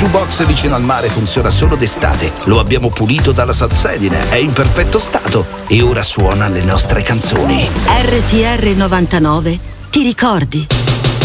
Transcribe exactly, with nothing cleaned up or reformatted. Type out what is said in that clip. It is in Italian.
jukebox vicino al mare funziona solo d'estate. Lo abbiamo pulito dalla salsedine, è in perfetto stato e ora suona le nostre canzoni. R T R novantanove, ti ricordi?